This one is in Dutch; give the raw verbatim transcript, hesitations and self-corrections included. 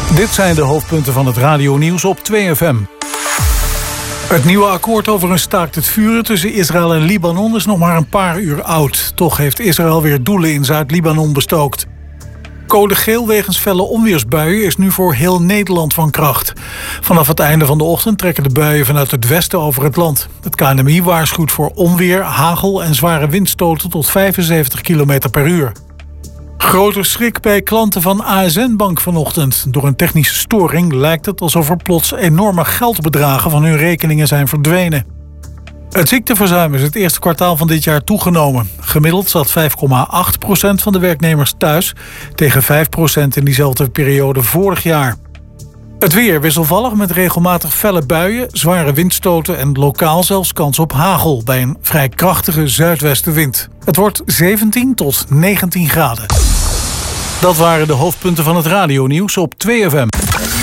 Dit zijn de hoofdpunten van het radionieuws op twee F M. Het nieuwe akkoord over een staakt het vuren tussen Israël en Libanon is nog maar een paar uur oud. Toch heeft Israël weer doelen in Zuid-Libanon bestookt. Code geel wegens felle onweersbuien is nu voor heel Nederland van kracht. Vanaf het einde van de ochtend trekken de buien vanuit het westen over het land. Het K N M I waarschuwt voor onweer, hagel en zware windstoten tot vijfenzeventig kilometer per uur. Grote schrik bij klanten van A S N-Bank vanochtend. Door een technische storing lijkt het alsof er plots enorme geldbedragen van hun rekeningen zijn verdwenen. Het ziekteverzuim is het eerste kwartaal van dit jaar toegenomen. Gemiddeld zat vijf komma acht procent van de werknemers thuis, tegen vijf procent in diezelfde periode vorig jaar. Het weer wisselvallig met regelmatig felle buien, zware windstoten en lokaal zelfs kans op hagel bij een vrij krachtige zuidwestenwind. Het wordt zeventien tot negentien graden. Dat waren de hoofdpunten van het radionieuws op twee F M.